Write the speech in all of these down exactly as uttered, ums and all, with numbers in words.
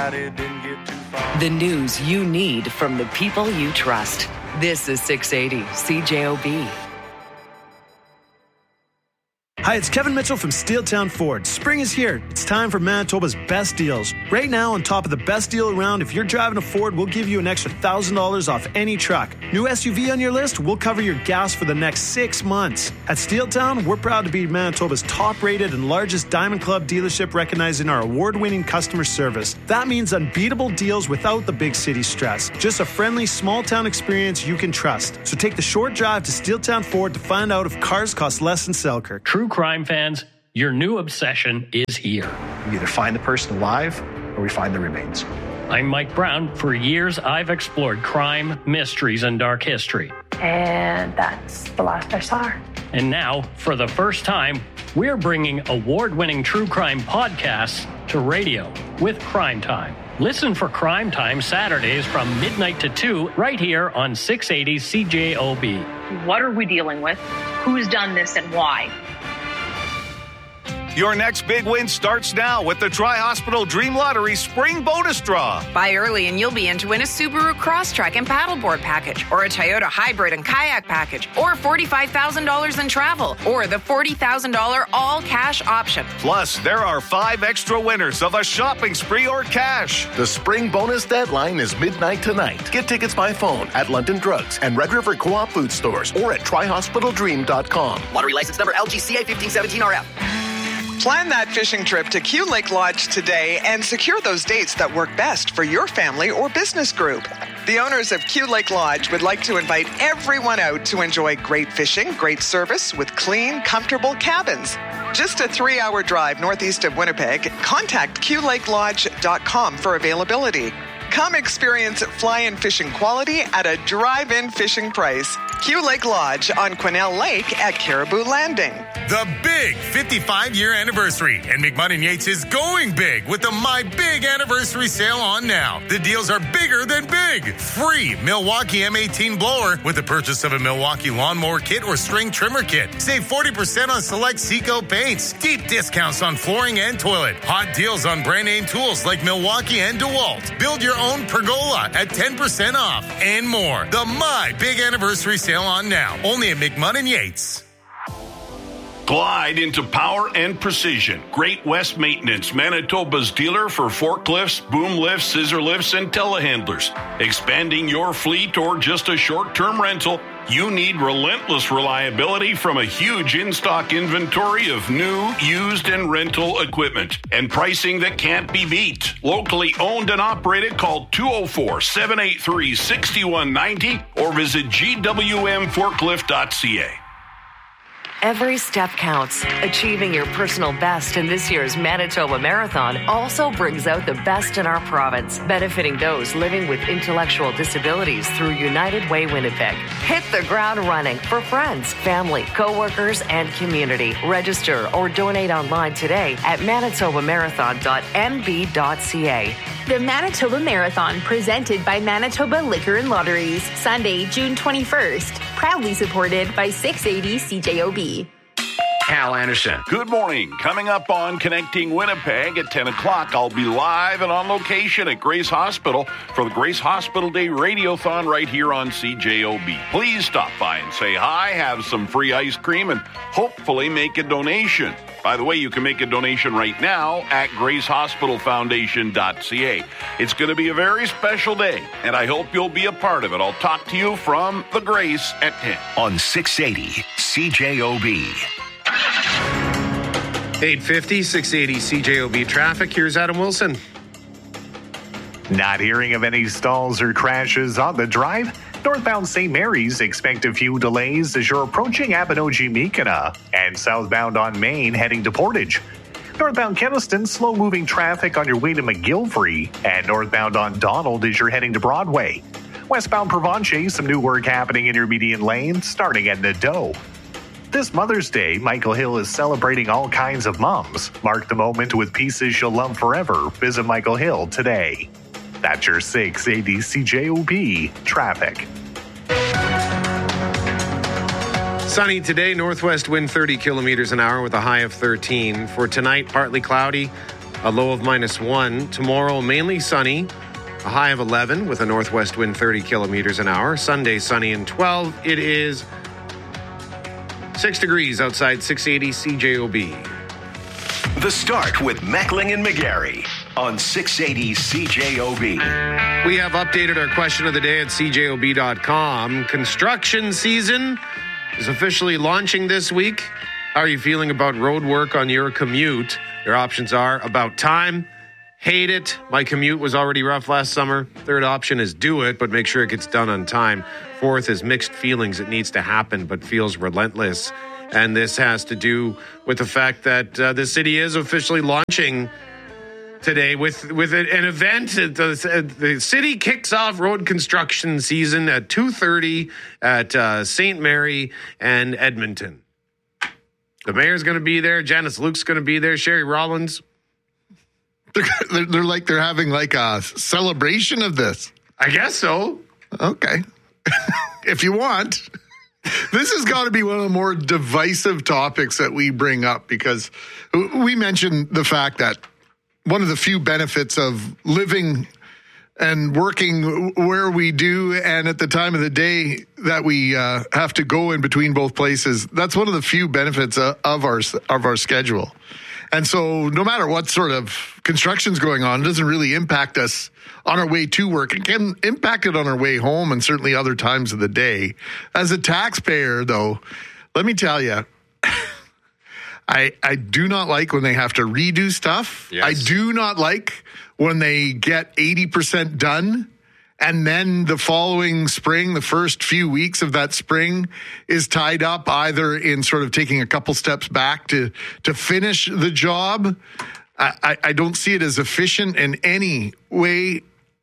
glad it didn't get too far. The news you need from the people you trust. This is six eighty C J O B. Hi, it's Kevin Mitchell from Steeltown Ford. Spring is here. It's time for Manitoba's best deals. Right now, on top of the best deal around, if you're driving a Ford, we'll give you an extra one thousand dollars off any truck. New S U V on your list? We'll cover your gas for the next six months. At Steeltown, we're proud to be Manitoba's top-rated and largest Diamond Club dealership, recognizing our award-winning customer service. That means unbeatable deals without the big city stress. Just a friendly, small-town experience you can trust. So take the short drive to Steeltown Ford to find out if cars cost less than Selkirk. True crime fans, your new obsession is here. We either find the person alive or we find the remains. I'm Mike Brown. For years, I've explored crime, mysteries, and dark history. And that's the last I saw her. And now, for the first time, we're bringing award-winning true crime podcasts to radio with Crime Time. Listen for Crime Time Saturdays from midnight to two right here on six eighty C J O B. What are we dealing with? Who's done this and why? Your next big win starts now with the Tri-Hospital Dream Lottery Spring Bonus Draw. Buy early and you'll be in to win a Subaru Crosstrek and Paddleboard package, or a Toyota Hybrid and Kayak package, or forty-five thousand dollars in travel, or the forty thousand dollars all-cash option. Plus, there are five extra winners of a shopping spree or cash. The Spring Bonus deadline is midnight tonight. Get tickets by phone at London Drugs and Red River Co-op food stores or at tri hospital dream dot com. Lottery license number L G C A fifteen seventeen R F. Plan that fishing trip to Q Lake Lodge today and secure those dates that work best for your family or business group. The owners of Q Lake Lodge would like to invite everyone out to enjoy great fishing, great service with clean, comfortable cabins. Just a three-hour drive northeast of Winnipeg. Contact q lake lodge dot com for availability. Come experience fly-in fishing quality at a drive-in fishing price. Q Lake Lodge on Quesnel Lake at Caribou Landing. The big fifty-five-year anniversary, and McMahon and Yates is going big with the My Big Anniversary sale on now. The deals are bigger than big. Free Milwaukee M eighteen blower with the purchase of a Milwaukee lawnmower kit or string trimmer kit. Save forty percent on select Seco paints. Deep discounts on flooring and toilet. Hot deals on brand name tools like Milwaukee and DeWalt. Build your own pergola at ten percent off and more. The My Big Anniversary sale on now. Only at McMahon and Yates. Glide into power and precision. Great West Maintenance, Manitoba's dealer for forklifts, boom lifts, scissor lifts, and telehandlers. Expanding your fleet or just a short-term rental, you need relentless reliability from a huge in-stock inventory of new, used, and rental equipment. And pricing that can't be beat. Locally owned and operated, call two oh four, seven eight three, six one nine oh or visit g w m forklift dot c a. Every step counts. Achieving your personal best in this year's Manitoba Marathon also brings out the best in our province, benefiting those living with intellectual disabilities through United Way Winnipeg. Hit the ground running for friends, family, co-workers, and community. Register or donate online today at manitoba marathon dot m b dot c a. The Manitoba Marathon, presented by Manitoba Liquor and Lotteries, Sunday, June twenty-first. Proudly supported by six eighty C J O B. Hal Anderson. Good morning. Coming up on Connecting Winnipeg at ten o'clock, I'll be live and on location at Grace Hospital for the Grace Hospital Day Radiothon right here on C J O B. Please stop by and say hi, have some free ice cream, and hopefully make a donation. By the way, you can make a donation right now at grace hospital foundation dot c a. It's going to be a very special day, and I hope you'll be a part of it. I'll talk to you from the Grace at ten. On six eighty C J O B. eight fifty, six eighty C J O B traffic. Here's Adam Wilson. Not hearing of any stalls or crashes on the drive. Northbound Saint Mary's, expect a few delays as you're approaching Abinogi-Mekina, and southbound on Main heading to Portage. Northbound Keniston, slow-moving traffic on your way to McGillivray, and northbound on Donald as you're heading to Broadway. Westbound Provencher, some new work happening in your median lane, starting at Nadeau. This Mother's Day, Michael Hill is celebrating all kinds of moms. Mark the moment with pieces she'll love forever. Visit Michael Hill today. That's your six eighty C J O B traffic. Sunny today, northwest wind thirty kilometers an hour with a high of thirteen. For tonight, partly cloudy, a low of minus one. Tomorrow, mainly sunny, a high of eleven with a northwest wind thirty kilometers an hour. Sunday, sunny and twelve. It is six degrees outside, six eighty C J O B. The Start with Meckling and McGarry on six eighty C J O B. We have updated our question of the day at C J O B dot com. Construction season is officially launching this week. How are you feeling about road work on your commute? Your options are about time, hate it, my commute was already rough last summer. Third option is do it, but make sure it gets done on time. Fourth is mixed feelings, it needs to happen, but feels relentless. And this has to do with the fact that uh, the city is officially launching today with, with an event. The, the city kicks off road construction season at two thirty at uh, Saint Mary and Edmonton. The mayor's going to be there. Janice Luke's going to be there. Sherry Rollins. They're, they're like they're having like a celebration of this. I guess so. Okay. If you want. This has got to be one of the more divisive topics that we bring up because we mentioned the fact that one of the few benefits of living and working where we do and at the time of the day that we uh, have to go in between both places, that's one of the few benefits uh, of our of our schedule. And so no matter what sort of construction's going on, it doesn't really impact us on our way to work. It can impact it on our way home and certainly other times of the day. As a taxpayer, though, let me tell you, I I do not like when they have to redo stuff. Yes. I do not like when they get eighty percent done and then the following spring, the first few weeks of that spring is tied up either in sort of taking a couple steps back to, to finish the job. I, I don't see it as efficient in any way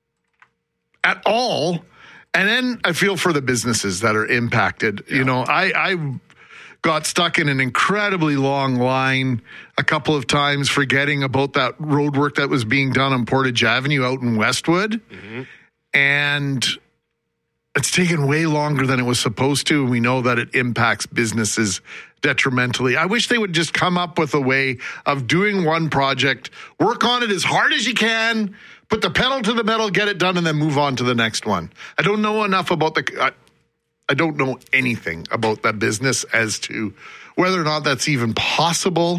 at all. And then I feel for the businesses that are impacted. Yeah. You know, I, I got stuck in an incredibly long line a couple of times forgetting about that road work that was being done on Portage Avenue out in Westwood. Mm-hmm. And it's taken way longer than it was supposed to. And we know that it impacts businesses detrimentally. I wish they would just come up with a way of doing one project, work on it as hard as you can, put the pedal to the metal, get it done, and then move on to the next one. I don't know enough about the... I, I don't know anything about that business as to whether or not that's even possible.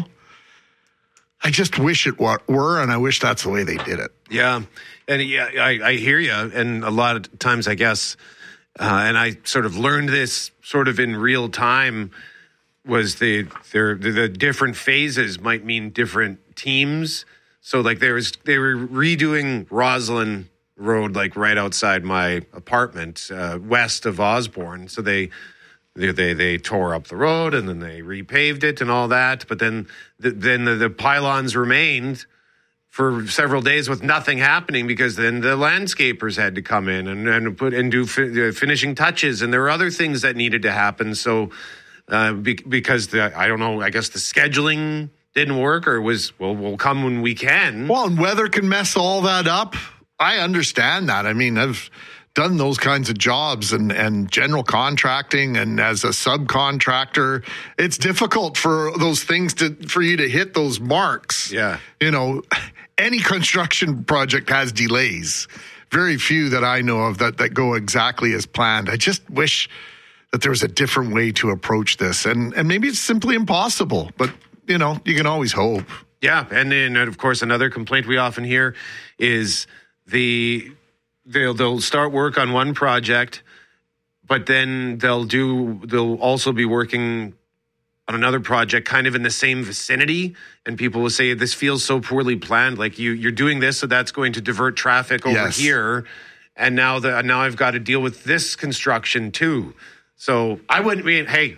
I just wish it were, and I wish that's the way they did it. Yeah, and yeah, I, I hear you. And a lot of times, I guess, uh, and I sort of learned this sort of in real time, was the the, the different phases might mean different teams. So, like, there was they were redoing Roslyn Road, like right outside my apartment, uh, west of Osborne. So they. They, they they tore up the road and then they repaved it and all that. But then the, then the, the pylons remained for several days with nothing happening because then the landscapers had to come in and, and put and do fi- finishing touches. And there were other things that needed to happen. So uh, be, because the I don't know, I guess the scheduling didn't work or was, well, we'll come when we can. Well, and weather can mess all that up. I understand that. I mean, I've done those kinds of jobs and, and general contracting and as a subcontractor, it's difficult for those things to, for you to hit those marks. Yeah. You know, any construction project has delays. Very few that I know of that, that go exactly as planned. I just wish that there was a different way to approach this and, and maybe it's simply impossible, but you know, you can always hope. Yeah. And then of course, another complaint we often hear is the, They'll they'll start work on one project, but then they'll do they'll also be working on another project kind of in the same vicinity, and people will say this feels so poorly planned. Like you you're doing this, so that's going to divert traffic over yes. here, and now the now I've got to deal with this construction too. So I wouldn't mean hey.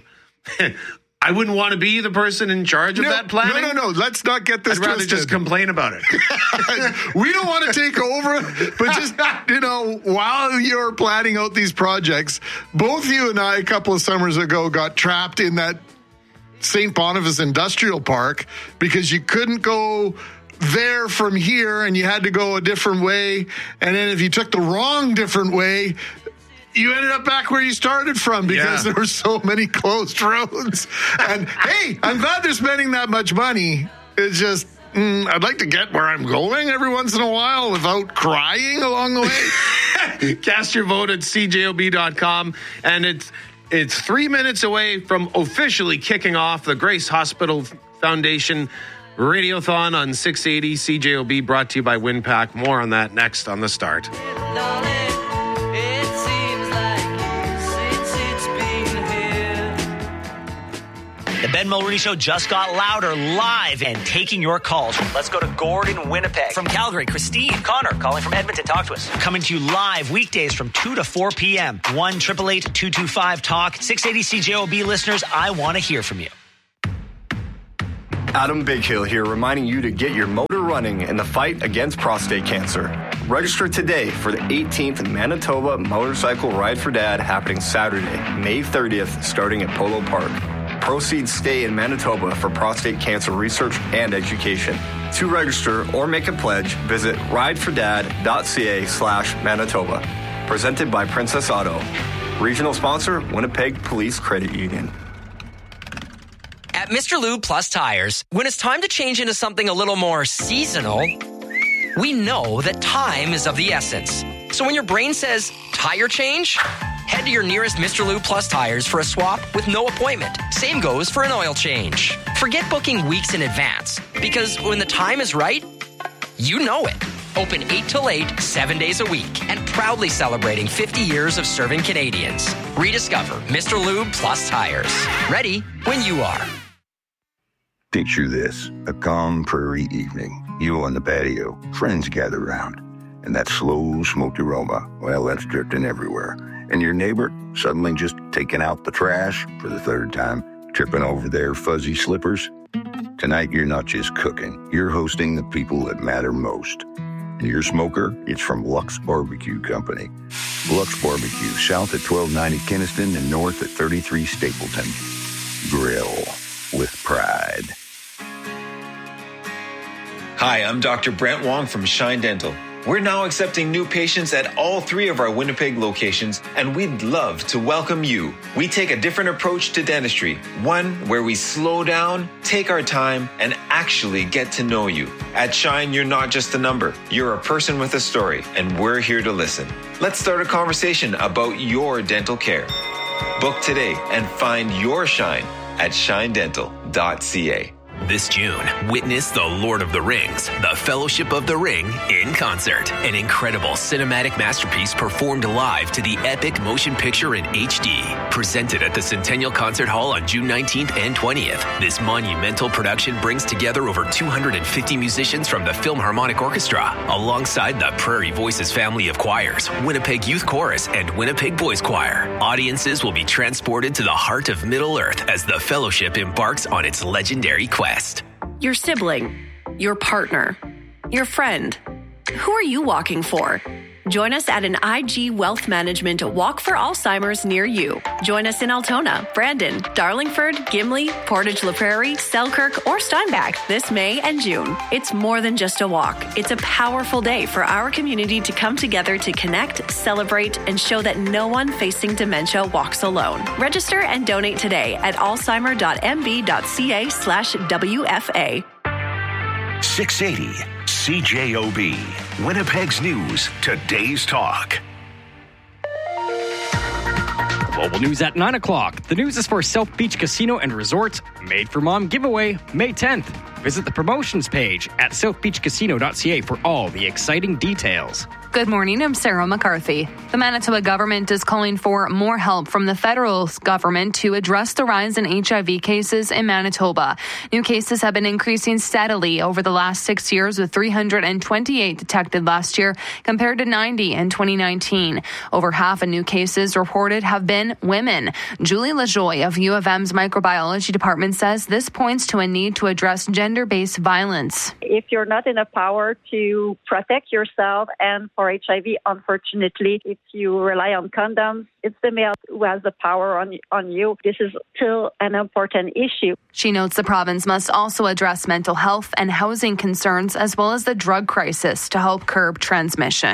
I wouldn't want to be the person in charge of no, that planning. No, no, no. Let's not get this I'd rather twisted. just complain about it. We don't want to take over, but just, you know, while you're planning out these projects, both you and I a couple of summers ago got trapped in that Saint Boniface Industrial Park because you couldn't go there from here and you had to go a different way. And then if you took the wrong different way, you ended up back where you started from because yeah. there were so many closed roads. And hey, I'm glad they're spending that much money. It's just, mm, I'd like to get where I'm going every once in a while without crying along the way. Cast your vote at C J O B dot com, and it's it's three minutes away from officially kicking off the Grace Hospital Foundation Radiothon on six eighty C J O B, brought to you by Winpack. More on that next on The Start. The Ben Mulroney Show just got louder, live, and taking your calls. Let's go to Gordon, Winnipeg. From Calgary, Christine. Connor, calling from Edmonton. Talk to us. Coming to you live weekdays from two to four p.m. one eight eight eight, two two five, talk. six eighty C J O B listeners, I want to hear from you. Adam Bighill here, reminding you to get your motor running in the fight against prostate cancer. Register today for the eighteenth Manitoba Motorcycle Ride for Dad, happening Saturday, May thirtieth, starting at Polo Park. Proceeds stay in Manitoba for prostate cancer research and education. To register or make a pledge, visit ridefordad.ca slash Manitoba. Presented by Princess Auto. Regional sponsor, Winnipeg Police Credit Union. At Mister Lube Plus Tires, when it's time to change into something a little more seasonal, we know that time is of the essence. So when your brain says, tire change, head to your nearest Mister Lube Plus Tires for a swap with no appointment. Same goes for an oil change. Forget booking weeks in advance, because when the time is right, you know it. Open eight till eight, seven days a week, and proudly celebrating fifty years of serving Canadians. Rediscover Mister Lube Plus Tires. Ready when you are. Picture this, a calm prairie evening. You on the patio, friends gather around, and that slow smoked aroma, well, that's drifting everywhere. And your neighbor suddenly just taking out the trash for the third time, tripping over their fuzzy slippers. Tonight, you're not just cooking, you're hosting the people that matter most. And your smoker, it's from Lux Barbecue Company. Lux Barbecue, south at twelve ninety Kinnison and north at thirty-three Stapleton. Grill with pride. Hi, I'm Doctor Brent Wong from Shine Dental. We're now accepting new patients at all three of our Winnipeg locations, and we'd love to welcome you. We take a different approach to dentistry, one where we slow down, take our time, and actually get to know you. At Shine, you're not just a number. You're a person with a story, and we're here to listen. Let's start a conversation about your dental care. Book today and find your Shine at shine dental dot c a. This June, witness The Lord of the Rings, The Fellowship of the Ring in concert. An incredible cinematic masterpiece performed live to the epic motion picture in H D. Presented at the Centennial Concert Hall on June nineteenth and twentieth. This monumental production brings together over two hundred fifty musicians from the Philharmonic Orchestra, alongside the Prairie Voices family of choirs, Winnipeg Youth Chorus, and Winnipeg Boys Choir. Audiences will be transported to the heart of Middle-earth as the Fellowship embarks on its legendary quest. Your sibling, your partner, your friend. Who are you walking for? Join us at an I G Wealth Management Walk for Alzheimer's near you. Join us in Altona, Brandon, Darlingford, Gimli, Portage La Prairie, Selkirk, or Steinbach this May and June. It's more than just a walk. It's a powerful day for our community to come together to connect, celebrate, and show that no one facing dementia walks alone. Register and donate today at alzheimer dot m b dot c a slash W F A. six eighty C J O B, Winnipeg's News, today's talk. Global news at nine o'clock. The news is for South Beach Casino and Resort Made for Mom giveaway May tenth. Visit the promotions page at south beach casino dot c a for all the exciting details. Good morning, I'm Sarah McCarthy. The Manitoba government is calling for more help from the federal government to address the rise in H I V cases in Manitoba. New cases have been increasing steadily over the last six years, with three hundred twenty-eight detected last year compared to ninety in twenty nineteen. Over half of new cases reported have been women. Julie LaJoy of U of M's microbiology department says this points to a need to address gender-based violence. If you're not in a power to protect yourself, and for H I V, unfortunately, if you rely on condoms, it's the male who has the power on, on you. This is still an important issue. She notes the province must also address mental health and housing concerns, as well as the drug crisis, to help curb transmission.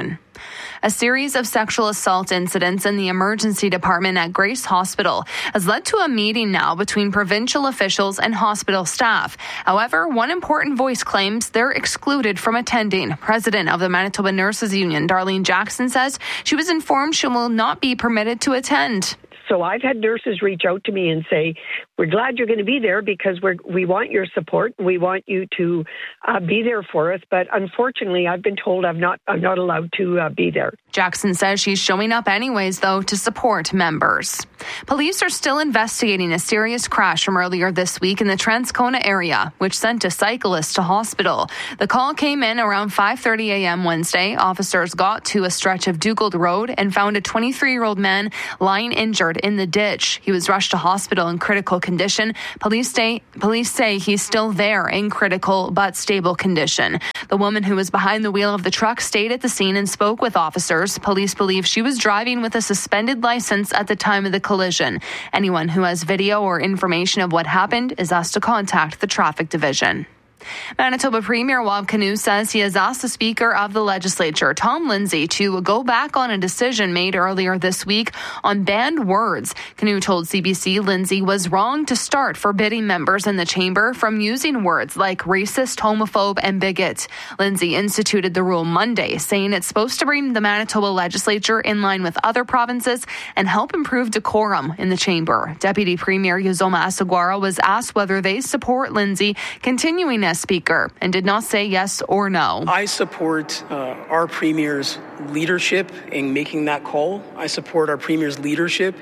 A series of sexual assault incidents in the emergency department at Grace Hospital has led to a meeting now between provincial officials and hospital staff. However, one important voice claims they're excluded from attending. President of the Manitoba Nurses Union, Darlene Jackson, says she was informed she will not be permitted to attend. So I've had nurses reach out to me and say, we're glad you're going to be there because we're, we want your support. We want you to uh, be there for us. But unfortunately, I've been told I'm not I'm not allowed to uh, be there. Jackson says she's showing up anyways, though, to support members. Police are still investigating a serious crash from earlier this week in the Transcona area, which sent a cyclist to hospital. The call came in around five thirty a.m. Wednesday. Officers got to a stretch of Dugald Road and found a twenty-three-year-old man lying injured in the ditch. He was rushed to hospital in critical condition. Police say, police say he's still there in critical but stable condition. The woman who was behind the wheel of the truck stayed at the scene and spoke with officers. Police believe she was driving with a suspended license at the time of the collision. Anyone who has video or information of what happened is asked to contact the traffic division. Manitoba Premier Wab Kinew says he has asked the Speaker of the Legislature, Tom Lindsay, to go back on a decision made earlier this week on banned words. Kinew told C B C Lindsay was wrong to start forbidding members in the chamber from using words like racist, homophobe, and bigot. Lindsay instituted the rule Monday, saying it's supposed to bring the Manitoba Legislature in line with other provinces and help improve decorum in the chamber. Deputy Premier Uzoma Asagwara was asked whether they support Lindsay continuing as Speaker and did not say yes or no. I support uh, our Premier's leadership in making that call. I support our Premier's leadership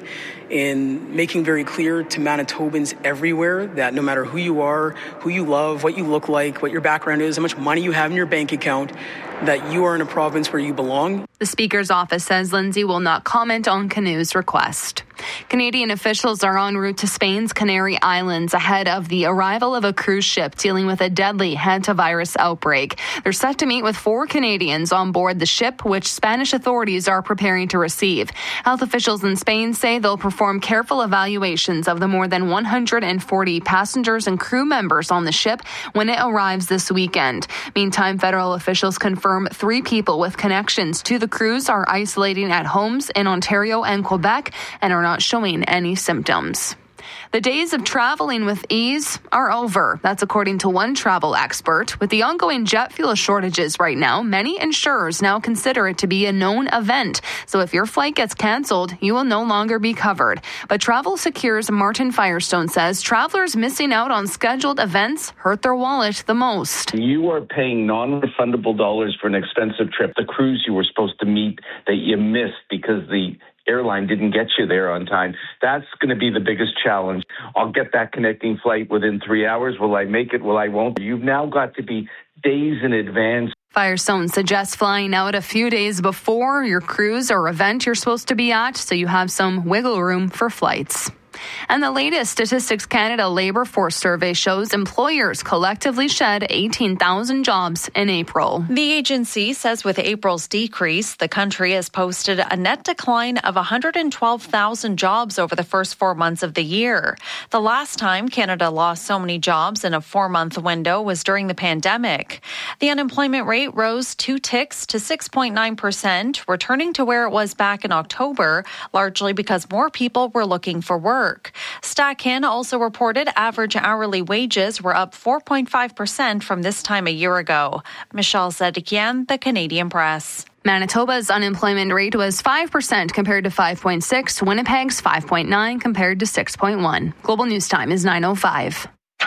in making very clear to Manitobans everywhere that no matter who you are, who you love, what you look like, what your background is, how much money you have in your bank account, that you are in a province where you belong. The Speaker's office says Lindsay will not comment on Kinew's request. Canadian officials are en route to Spain's Canary Islands ahead of the arrival of a cruise ship dealing with a deadly hantavirus outbreak. They're set to meet with four Canadians on board the ship, which Spanish authorities are preparing to receive. Health officials in Spain say they'll perform careful evaluations of the more than one hundred forty passengers and crew members on the ship when it arrives this weekend. Meantime, federal officials confirm three people with connections to the cruise are isolating at homes in Ontario and Quebec and are not showing any symptoms. The days of traveling with ease are over. That's according to one travel expert. With the ongoing jet fuel shortages right now, many insurers now consider it to be a known event. So if your flight gets canceled, you will no longer be covered. But Travel Secure's Martin Firestone says travelers missing out on scheduled events hurt their wallet the most. You are paying non-refundable dollars for an expensive trip. The cruise you were supposed to meet that you missed because the airline didn't get you there on time. That's going to be the biggest challenge. I'll get that connecting flight within three hours. Will I make it? Will I won't? You've now got to be days in advance. Firestone suggests flying out a few days before your cruise or event you're supposed to be at, so you have some wiggle room for flights. And the latest Statistics Canada Labour Force survey shows employers collectively shed eighteen thousand jobs in April. The agency says with April's decrease, the country has posted a net decline of one hundred twelve thousand jobs over the first four months of the year. The last time Canada lost so many jobs in a four-month window was during the pandemic. The unemployment rate rose two ticks to six point nine percent, returning to where it was back in October, largely because more people were looking for work. StatCan also reported average hourly wages were up four point five percent from this time a year ago. Michelle Zedekian, The Canadian Press. Manitoba's unemployment rate was five percent compared to five point six. Winnipeg's five point nine compared to six point one. Global News Time is nine oh five.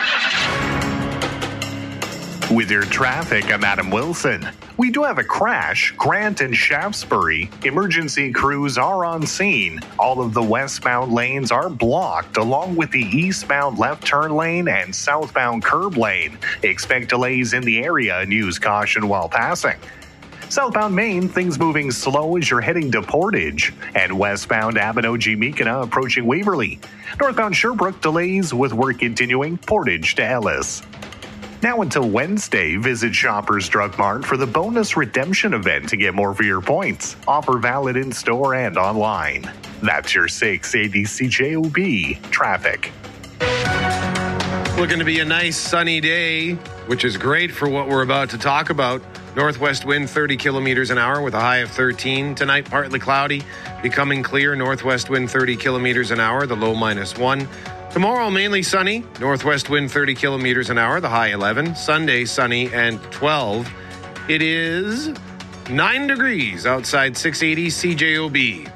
With your traffic, I'm Adam Wilson. We do have a crash. Grant and Shaftesbury. Emergency crews are on scene. All of the westbound lanes are blocked, along with the eastbound left turn lane and southbound curb lane. Expect delays in the area and use caution while passing. Southbound Main, things moving slow as you're heading to Portage. And westbound Abinogi-Mekina approaching Waverly. Northbound Sherbrooke, delays with work continuing Portage to Ellis. Now until Wednesday, visit Shoppers Drug Mart for the bonus redemption event to get more for your points. Offer valid in-store and online. That's your six eighty C J O B traffic. Looking to be a nice sunny day, which is great for what we're about to talk about. Northwest wind thirty kilometers an hour with a high of thirteen. Tonight, partly cloudy, becoming clear. Northwest wind thirty kilometers an hour, the low minus one. Tomorrow, mainly sunny. Northwest wind thirty kilometers an hour, the high eleven. Sunday, sunny and twelve. It is nine degrees outside six eighty C J O B.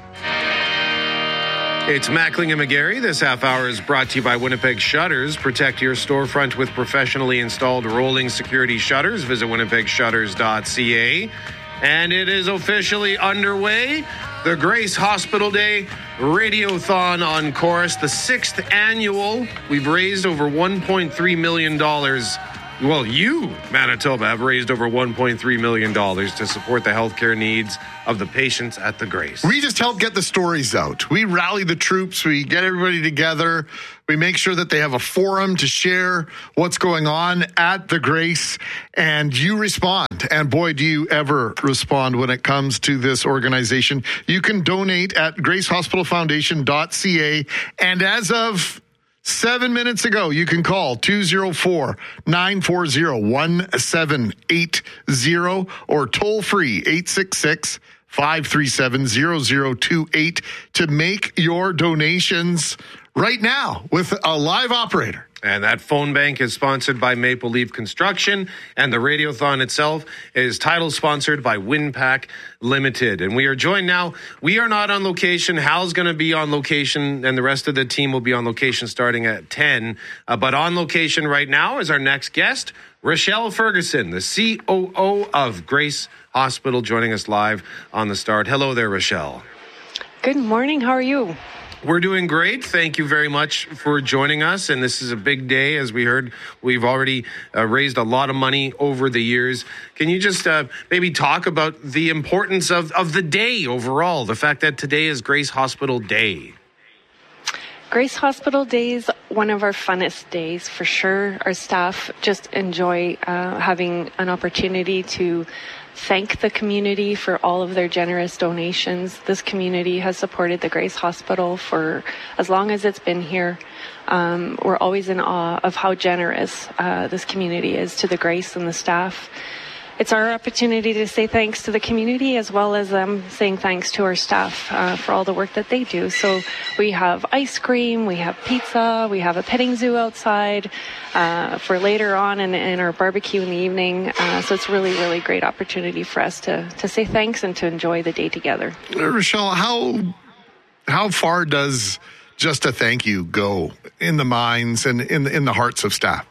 It's Mackling and McGarry. This half hour is brought to you by Winnipeg Shutters. Protect your storefront with professionally installed rolling security shutters. Visit winnipeg shutters dot c a. And it is officially underway. The Grace Hospital Day Radiothon on Chorus, the sixth annual. We've raised over one point three million dollars. Well, you, Manitoba, have raised over one point three million dollars to support the healthcare needs of the patients at the Grace. We just help get the stories out. We rally the troops. We get everybody together. We make sure that they have a forum to share what's going on at the Grace. And you respond. And boy, do you ever respond when it comes to this organization. You can donate at grace hospital foundation dot c a. And as of Seven minutes ago, you can call two oh four, nine four oh, one seven eight oh or toll free eight six six, five three seven, zero zero two eight to make your donations right now with a live operator. And that phone bank is sponsored by Maple Leaf Construction, and the Radiothon itself is title sponsored by Winpack Limited. And we are joined now. We are not on location. Hal's going to be on location, and the rest of the team will be on location starting at ten. Uh, but on location right now is our next guest, Rochelle Ferguson, the C O O of Grace Hospital, joining us live on the Start. Hello there, Rochelle. Good morning. How are you? We're doing great. Thank you very much for joining us. And this is a big day. As we heard, we've already uh, raised a lot of money over the years. Can you just uh, maybe talk about the importance of, of the day overall, the fact that today is Grace Hospital Day? Grace Hospital Day is one of our funnest days for sure. Our staff just enjoy uh, having an opportunity to thank the community for all of their generous donations. This community has supported the Grace Hospital for as long as it's been here. Um, we're always in awe of how generous uh, this community is to the Grace and the staff. It's our opportunity to say thanks to the community as well as them um, saying thanks to our staff uh, for all the work that they do. So we have ice cream, we have pizza, we have a petting zoo outside uh, for later on and, and our barbecue in the evening. Uh, so it's really, really great opportunity for us to, to say thanks and to enjoy the day together. Rochelle, how, how far does just a thank you go in the minds and in, in the hearts of staff?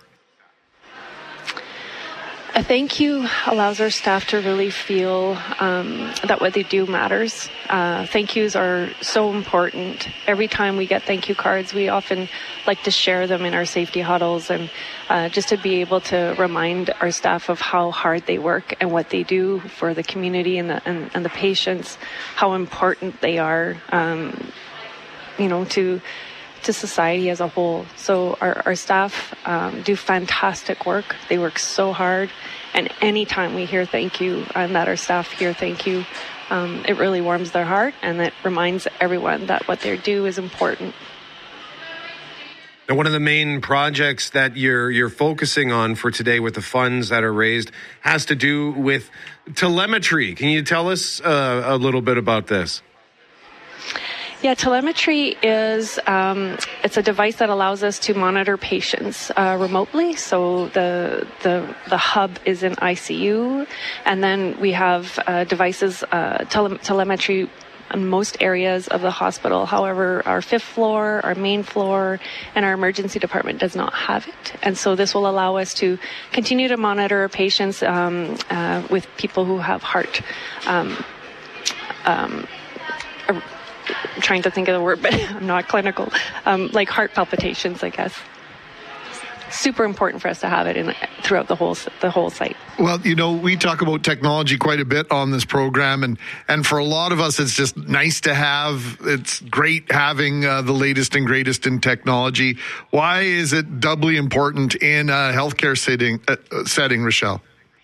A thank you allows our staff to really feel um, that what they do matters. Uh, thank yous are so important. Every time we get thank you cards, we often like to share them in our safety huddles and uh, just to be able to remind our staff of how hard they work and what they do for the community and the, and, and the patients, how important they are, um, you know, to to society as a whole. So our, our staff um, do fantastic work. They work so hard. And anytime we hear thank you and that our staff hear thank you, um, it really warms their heart and it reminds everyone that what they do is important. Now, one of the main projects that you're you're focusing on for today with the funds that are raised has to do with telemetry. Can you tell us uh, a little bit about this? Yeah, telemetry is, um, it's a device that allows us to monitor patients uh, remotely. So the, the the hub is in I C U, and then we have uh, devices, uh, tele- telemetry in most areas of the hospital. However, our fifth floor, our main floor, and our emergency department does not have it. And so this will allow us to continue to monitor patients um, uh, with people who have heart um, um, I'm trying to think of the word, but I'm not clinical, um, like heart palpitations, I guess. Super important for us to have it in throughout the whole the whole site. Well, you know, we talk about technology quite a bit on this program, and and for a lot of us, it's just nice to have. It's great having uh, the latest and greatest in technology. Why is it doubly important in a healthcare setting, uh, setting, Rochelle?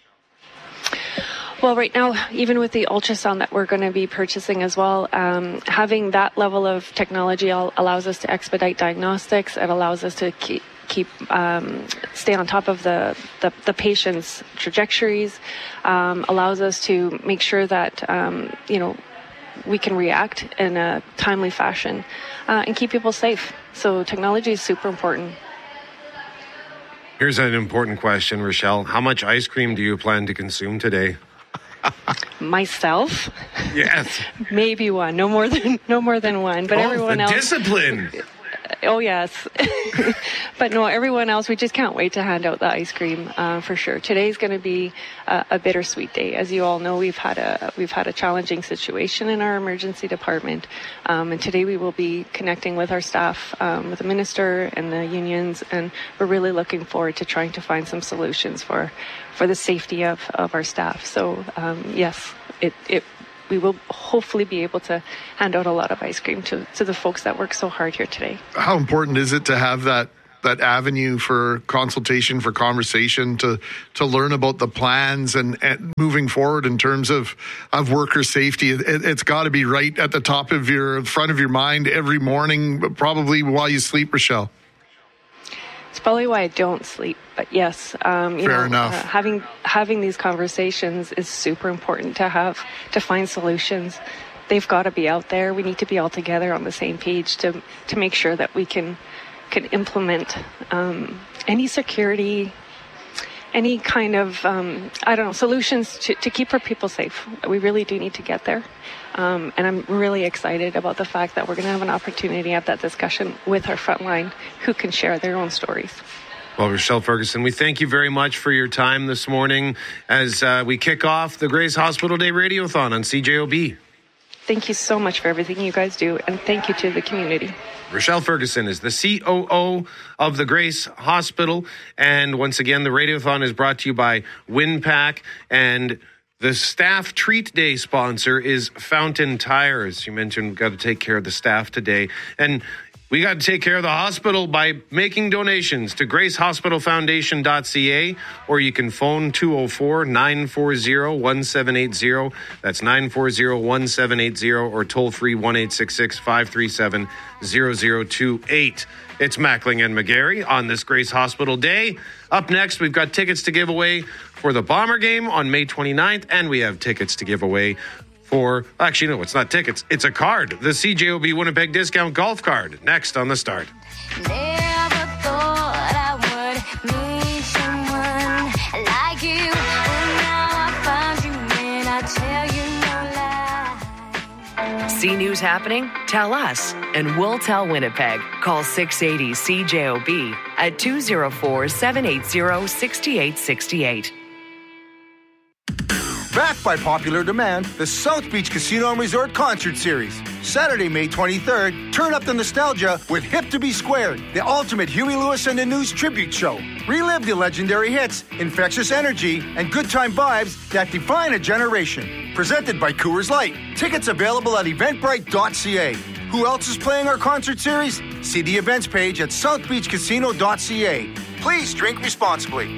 Well, right now, even with the ultrasound that we're going to be purchasing as well, um, having that level of technology allows us to expedite diagnostics. It allows us to keep keep um, stay on top of the, the, the patient's trajectories, um, allows us to make sure that, um, you know, we can react in a timely fashion uh, and keep people safe. So technology is super important. Here's an important question, Rochelle. How much ice cream do you plan to consume today? Myself? Yes. Maybe one. No more than no more than one. But oh, everyone the else. Discipline. Oh yes. But no, everyone else. We just can't wait to hand out the ice cream uh, for sure. Today's going to be a, a bittersweet day, as you all know. We've had a we've had a challenging situation in our emergency department, um, and today we will be connecting with our staff, um, with the minister and the unions, and we're really looking forward to trying to find some solutions for for the safety of, of our staff. So um, yes, it it. we will hopefully be able to hand out a lot of ice cream to, to the folks that work so hard here today. How important is it to have that that avenue for consultation, for conversation, to to learn about the plans and, and moving forward in terms of, of worker safety? It, it's got to be right at the top of your front of your mind every morning, probably while you sleep, Rochelle. It's probably why I don't sleep, but yes, um, you Fair know, enough. Uh, having having these conversations is super important to have to find solutions. They've got to be out there. We need to be all together on the same page to to make sure that we can can implement um, any security, any kind of um, I don't know solutions to to keep our people safe. We really do need to get there. Um, and I'm really excited about the fact that we're going to have an opportunity to have that discussion with our frontline who can share their own stories. Well, Rochelle Ferguson, we thank you very much for your time this morning as uh, we kick off the Grace Hospital Day Radiothon on C J O B. Thank you so much for everything you guys do, and thank you to the community. Rochelle Ferguson is the C O O of the Grace Hospital. And once again, the Radiothon is brought to you by Winpack, and the staff treat day sponsor is Fountain Tires. You mentioned we've got to take care of the staff today. And we got to take care of the hospital by making donations to grace hospital foundation dot c a, or you can phone two oh four, nine four zero, one seven eight zero. That's nine four zero, one seven eight zero, or toll free one eight six six, five three seven, zero zero two eight. It's Mackling and McGarry on this Grace Hospital Day. Up next, we've got tickets to give away for the Bomber game on May twenty-ninth, and we have tickets to give away for, actually, no, it's not tickets. It's a card, the C J O B Winnipeg Discount Golf Card, next on The Start. Never thought I would meet someone like you. And now I found you and I tell you no lie. See news happening? Tell us, and we'll tell Winnipeg. Call six eighty C J O B at two oh four, seven eight zero, six eight six eight. Backed by popular demand, the South Beach Casino and Resort Concert Series. Saturday, May twenty-third, turn up the nostalgia with Hip to Be Squared, the ultimate Huey Lewis and the News tribute show. Relive the legendary hits, infectious energy, and good time vibes that define a generation. Presented by Coors Light. Tickets available at eventbrite dot c a. Who else is playing our concert series? See the events page at south beach casino dot c a. Please drink responsibly.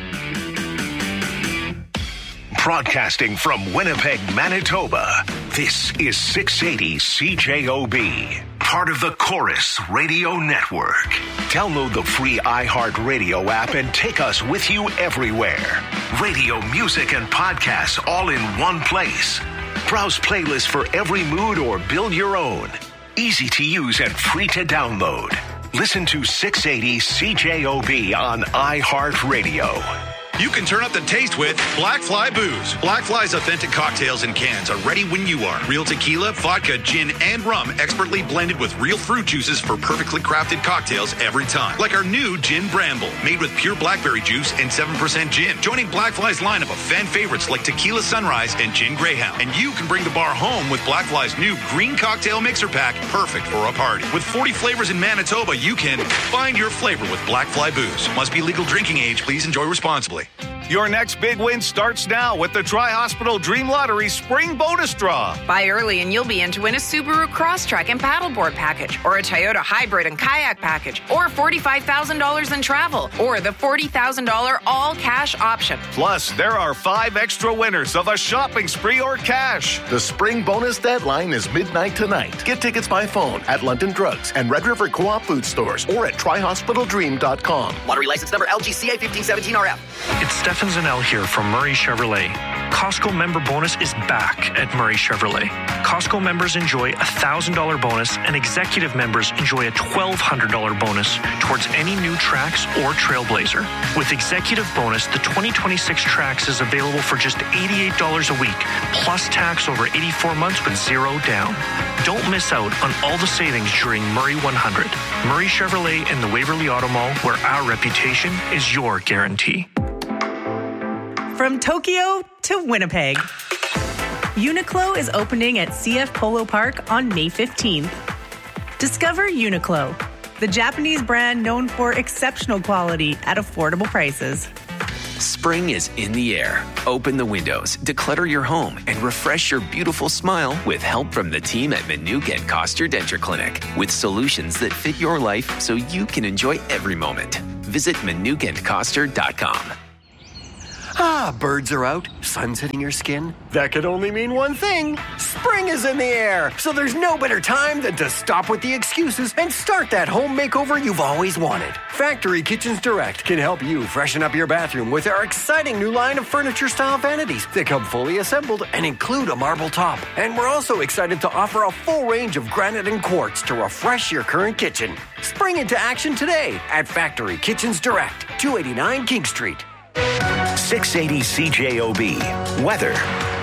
Broadcasting from Winnipeg, Manitoba, this is six eighty C J O B, part of the Chorus Radio Network. Download the free iHeartRadio app and take us with you everywhere. Radio, music, and podcasts all in one place. Browse playlists for every mood or build your own. Easy to use and free to download. Listen to six eighty C J O B on iHeartRadio. You can turn up the taste with Black Fly Booze. Black Fly's authentic cocktails and cans are ready when you are. Real tequila, vodka, gin, and rum expertly blended with real fruit juices for perfectly crafted cocktails every time. Like our new Gin Bramble, made with pure blackberry juice and seven percent gin. Joining Black Fly's lineup of fan favorites like Tequila Sunrise and Gin Greyhound. And you can bring the bar home with Black Fly's new Green Cocktail Mixer Pack, perfect for a party. With forty flavors in Manitoba, you can find your flavor with Black Fly Booze. Must be legal drinking age. Please enjoy responsibly. Your next big win starts now with the Tri-Hospital Dream Lottery Spring Bonus Draw. Buy early and you'll be in to win a Subaru Crosstrek and paddleboard package, or a Toyota Hybrid and kayak package, or forty-five thousand dollars in travel, or the forty thousand dollars all-cash option. Plus, there are five extra winners of a shopping spree or cash. The spring bonus deadline is midnight tonight. Get tickets by phone at London Drugs and Red River Co-op food stores or at tri hospital dream dot com. Lottery license number L G C A fifteen seventeen R F. It's Stefan Zanel here from Murray Chevrolet. Costco member bonus is back at Murray Chevrolet. Costco members enjoy a one thousand dollars bonus and executive members enjoy a twelve hundred dollars bonus towards any new Trax or Trailblazer. With executive bonus, the twenty twenty-six Trax is available for just eighty-eight dollars a week, plus tax over eighty-four months with zero down. Don't miss out on all the savings during Murray one hundred. Murray Chevrolet and the Waverly Auto Mall, where our reputation is your guarantee. From Tokyo to Winnipeg, Uniqlo is opening at C F Polo Park on May fifteenth. Discover Uniqlo, the Japanese brand known for exceptional quality at affordable prices. Spring is in the air. Open the windows, declutter your home, and refresh your beautiful smile with help from the team at Manuk and Koster Denture Clinic, with solutions that fit your life so you can enjoy every moment. Visit manuk and koster dot com. Ah, birds are out, sun's hitting your skin. That could only mean one thing. Spring is in the air, so there's no better time than to stop with the excuses and start that home makeover you've always wanted. Factory Kitchens Direct can help you freshen up your bathroom with our exciting new line of furniture-style vanities that come fully assembled and include a marble top. And we're also excited to offer a full range of granite and quartz to refresh your current kitchen. Spring into action today at Factory Kitchens Direct, two eighty-nine King Street. six eighty C J O B. Weather.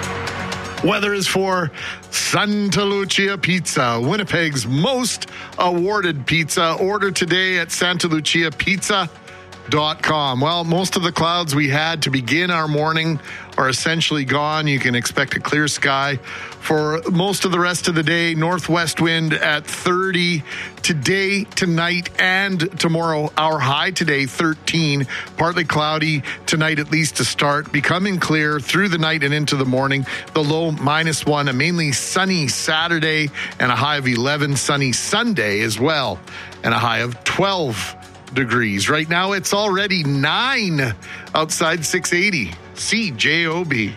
Weather is for Santa Lucia Pizza, Winnipeg's most awarded pizza. Order today at santa lucia pizza dot com. Well, most of the clouds we had to begin our morning are essentially gone. You can expect a clear sky for most of the rest of the day. Northwest wind at thirty today, tonight, and tomorrow. Our high today, thirteen. Partly cloudy tonight, at least to start. Becoming clear through the night and into the morning. The low minus one. A mainly sunny Saturday and a high of eleven. Sunny Sunday as well and a high of twelve degrees. Right now, it's already nine outside six eighty C J O B.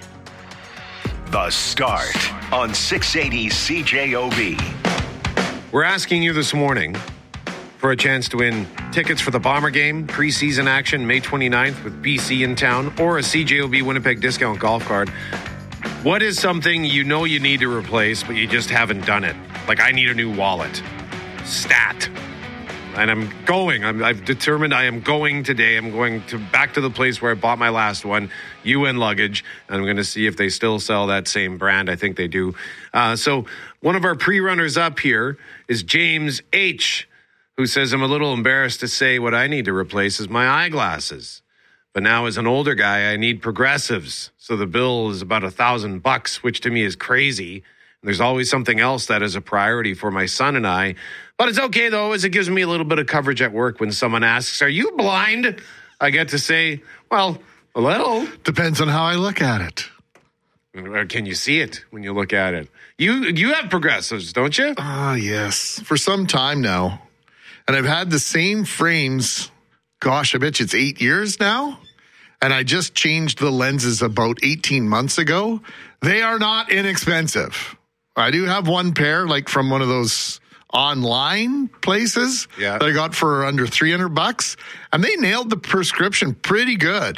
The Start on six eighty C J O B. We're asking you this morning for a chance to win tickets for the Bomber game, preseason action May twenty-ninth with B C in town, or a C J O B Winnipeg discount golf card. What is something you know you need to replace, but you just haven't done it? Like, I need a new wallet. Stat. And I'm going. I'm, I've determined I am going today. I'm going to back to the place where I bought my last one, U N Luggage. And I'm going to see if they still sell that same brand. I think they do. Uh, so one of our pre-runners up here is James H., who says, I'm a little embarrassed to say what I need to replace is my eyeglasses. But now as an older guy, I need progressives. So the bill is about a thousand bucks, which to me is crazy. There's always something else that is a priority for my son and I. But it's okay, though, as it gives me a little bit of coverage at work when someone asks, are you blind? I get to say, well, a little. Depends on how I look at it. Or can you see it when you look at it? You you have progressives, don't you? Ah, uh, yes. For some time now. And I've had the same frames, gosh, I bet you it's eight years now. And I just changed the lenses about eighteen months ago. They are not inexpensive. I do have one pair, like from one of those online places yeah. that I got for under three hundred bucks, and they nailed the prescription pretty good.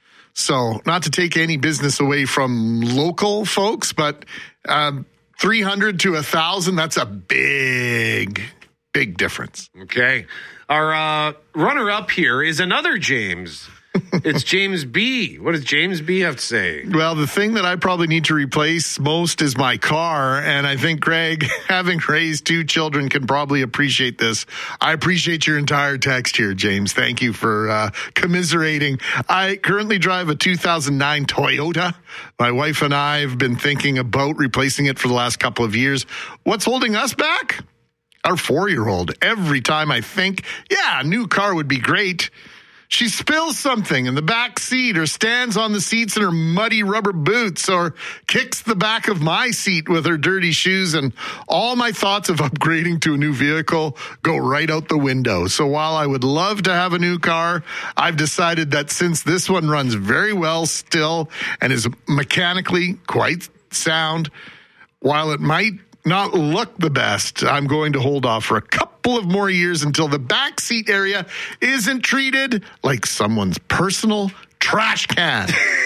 So not to take any business away from local folks, but um, three hundred to one thousand, that's a big, big difference. Okay. Our uh, runner-up here is another James. It's James B. What does James B have to say? Well, the thing that I probably need to replace most is my car. And I think, Greg, having raised two children, can probably appreciate this. I appreciate your entire text here, James. Thank you for uh, commiserating. I currently drive a two thousand nine Toyota. My wife and I have been thinking about replacing it for the last couple of years. What's holding us back? Our four-year-old. Every time I think, yeah, a new car would be great, she spills something in the back seat or stands on the seats in her muddy rubber boots or kicks the back of my seat with her dirty shoes, and all my thoughts of upgrading to a new vehicle go right out the window. So while I would love to have a new car, I've decided that since this one runs very well still and is mechanically quite sound, while it might not look the best, I'm going to hold off for a couple of more years until the back seat area isn't treated like someone's personal trash can.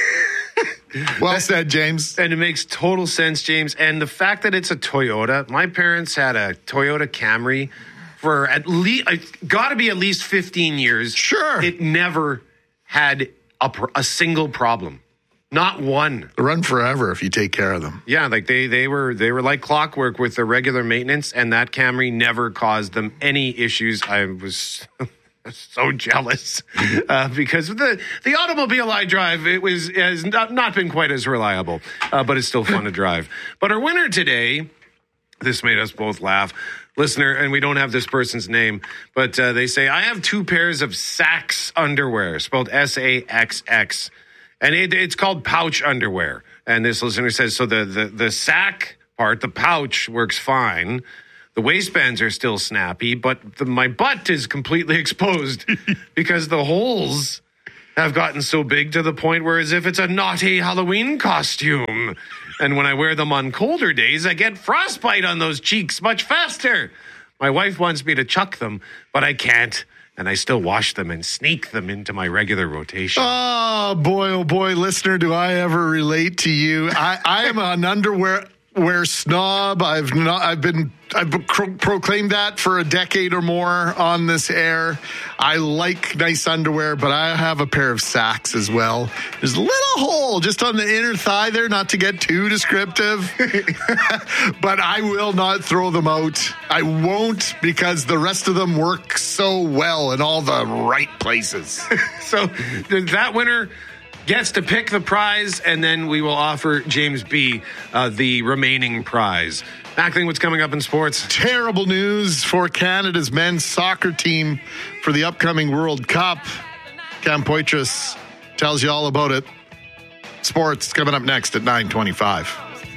Well said, James. And it makes total sense, James. And the fact that it's a Toyota, my parents had a Toyota Camry for at least, got to be at least fifteen years. Sure. It never had a, a single problem. Not one. They run forever if you take care of them. Yeah, like they, they were they were like clockwork with the regular maintenance, and that Camry never caused them any issues. I was so jealous uh, because the the automobile I drive, it was has not, not been quite as reliable, uh, but it's still fun to drive. But our winner today, this made us both laugh. Listener, and we don't have this person's name, but uh, they say, I have two pairs of Saxx underwear, spelled S A X X. And it, it's called pouch underwear. And this listener says, so the, the, the sack part, the pouch, works fine. The waistbands are still snappy, but the, my butt is completely exposed because the holes have gotten so big to the point where as if it's a naughty Halloween costume. And when I wear them on colder days, I get frostbite on those cheeks much faster. My wife wants me to chuck them, but I can't. And I still wash them and sneak them into my regular rotation. Oh, boy, oh, boy, listener, do I ever relate to you. I, I am an underwear wear snob. I've not, I've been, I've pro- proclaimed that for a decade or more on this air. I like nice underwear, but I have a pair of Saxx as well. There's a little hole just on the inner thigh there, not to get too descriptive, but I will not throw them out. I won't, because the rest of them work so well in all the right places. So that winner gets to pick the prize, and then we will offer James B. Uh, the remaining prize. Mackling, what's coming up in sports? Terrible news for Canada's men's soccer team for the upcoming World Cup. Cam Poitras tells you all about it. Sports coming up next at nine twenty-five.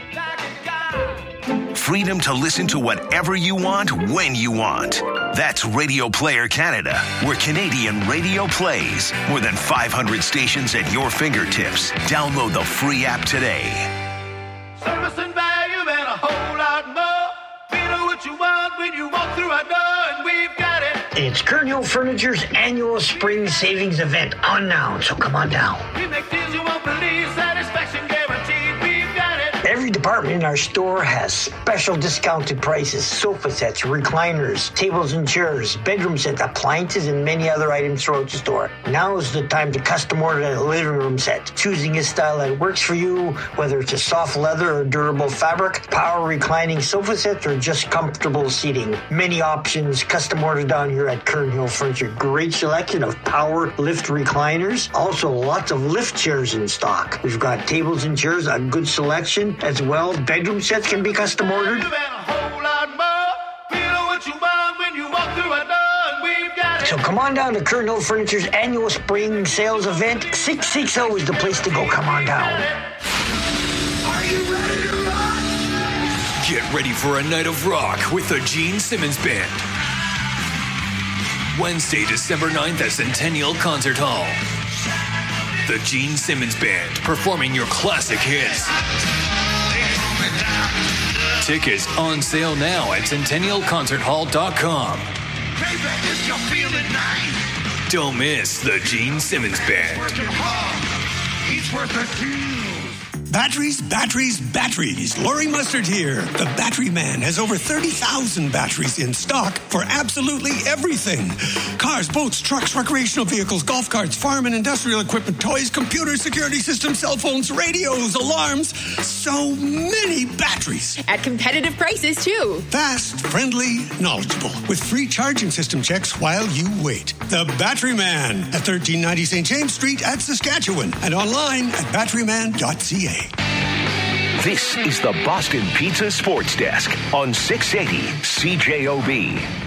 Freedom to listen to whatever you want, when you want. That's Radio Player Canada, where Canadian radio plays. More than five hundred stations at your fingertips. Download the free app today. Service and value and a whole lot more. We know what you want when you walk through our door, and we've got it. It's Kern Hill Furniture's annual spring savings event on now, so come on down. We make deals you won't believe, satisfaction guaranteed. We've got it. Every department in our store has special discounted prices: sofa sets, recliners, tables and chairs, bedroom sets, appliances, and many other items throughout the store. Now is the time to custom order a living room set. Choosing a style that works for you, whether it's a soft leather or durable fabric, power reclining sofa sets, or just comfortable seating. Many options, custom order down here at Kern Hill Furniture. Great selection of power lift recliners. Also lots of lift chairs in stock. We've got tables and chairs, a good selection as well. Bedroom sets can be custom ordered. So come on down to Kern Hill Furniture's annual spring sales event. six sixty is the place to go. Come on down. Are you ready to rock? Get ready for a night of rock with the Gene Simmons Band. Wednesday, December ninth at Centennial Concert Hall. The Gene Simmons Band performing your classic hits. Tickets on sale now at centennial concert hall dot com. Don't miss the Gene Simmons Band. Batteries, batteries, batteries. Lori Mustard here. The Battery Man has over thirty thousand batteries in stock for absolutely everything. Cars, boats, trucks, recreational vehicles, golf carts, farm and industrial equipment, toys, computers, security systems, cell phones, radios, alarms. So many batteries. At competitive prices, too. Fast, friendly, knowledgeable. With free charging system checks while you wait. The Battery Man at thirteen ninety Saint James Street at Saskatchewan. And online at battery man dot c a. This is the Boston Pizza Sports Desk on six eighty C J O B.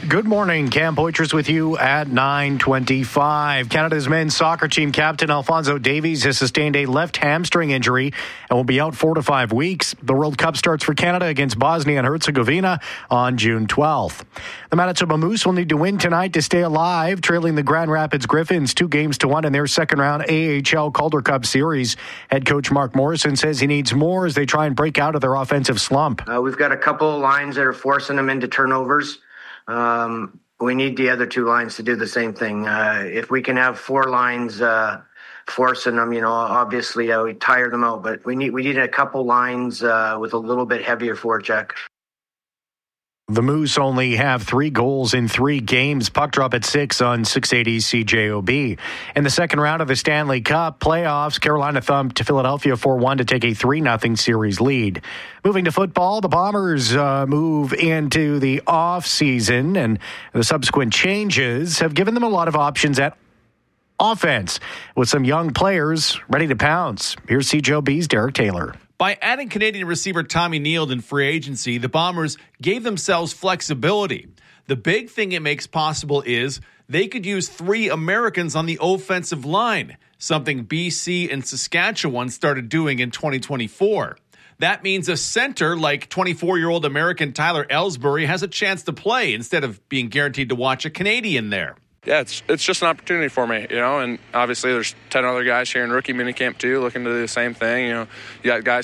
Good morning. Cam Poitras with you at nine twenty-five. Canada's men's soccer team captain Alphonso Davies has sustained a left hamstring injury and will be out four to five weeks. The World Cup starts for Canada against Bosnia and Herzegovina on June twelfth. The Manitoba Moose will need to win tonight to stay alive, trailing the Grand Rapids Griffins two games to one in their second round A H L Calder Cup series. Head coach Mark Morrison says he needs more as they try and break out of their offensive slump. Uh, we've got a couple of lines that are forcing them into turnovers. Um, we need the other two lines to do the same thing. Uh, if we can have four lines uh, forcing them, you know, obviously uh, we tire them out. But we need we need a couple lines uh, with a little bit heavier forecheck. The Moose only have three goals in three games. Puck drop at six on six eighty C J O B. In the second round of the Stanley Cup playoffs, Carolina thumped Philadelphia four one to take a three nothing series lead. Moving to football, the Bombers uh, move into the off season, and the subsequent changes have given them a lot of options at offense with some young players ready to pounce. Here's C J O B's Derek Taylor. By adding Canadian receiver Tommy Neal in free agency, the Bombers gave themselves flexibility. The big thing it makes possible is they could use three Americans on the offensive line, something B C and Saskatchewan started doing in twenty twenty-four. That means a center like twenty-four-year-old American Tyler Ellsbury has a chance to play instead of being guaranteed to watch a Canadian there. Yeah, it's it's just an opportunity for me, you know, and obviously there's ten other guys here in rookie minicamp too looking to do the same thing. You know, you got guys